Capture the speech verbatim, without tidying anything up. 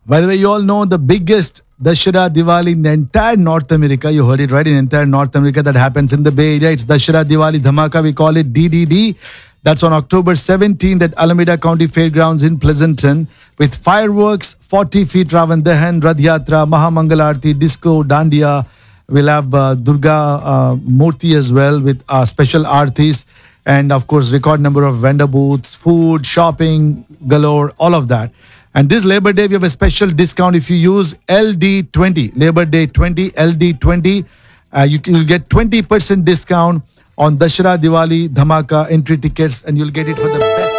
By the way, you all know the biggest Dashera Diwali in the entire North America. You heard it right, in the entire North America that happens in the Bay Area. It's Dashera Diwali Dhamaka. We call it D D D. That's on October seventeenth at Alameda County Fairgrounds in Pleasanton with fireworks, forty feet Ravan Dahan, Radh Yatra, Mahamangalarti, Disco, Dandiya. We'll have uh, Durga uh, Murti as well with uh, special artis. And of course, record number of vendor booths, food, shopping, galore, all of that. And this Labor Day, we have a special discount if you use L D twenty, Labor Day twenty, L D twenty. Uh, you can, you'll get twenty percent discount on Dashera Diwali Dhamaka entry tickets, and you'll get it for the best.